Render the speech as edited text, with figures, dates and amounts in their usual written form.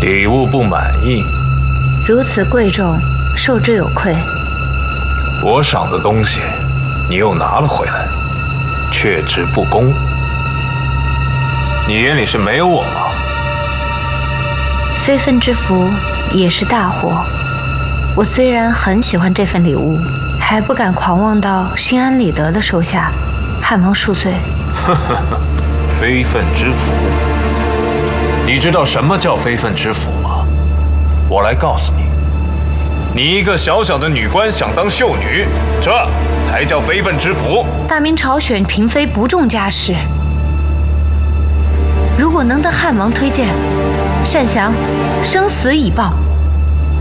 礼物不满意？ 如此贵重，受之有愧。 我赏的东西，你又拿了回来，却之不恭。你眼里是没有我吗？ 非分之福也是大祸。我虽然很喜欢这份礼物，还不敢狂妄到心安理得的收下。汉王恕罪。 呵呵呵，非分之福。你知道什么叫非分之福吗？我来告诉你，你一个小小的女官想当秀女，这才叫非分之福。 大明朝选嫔妃不重家世，如果能得汉王推荐，单祥生死以报。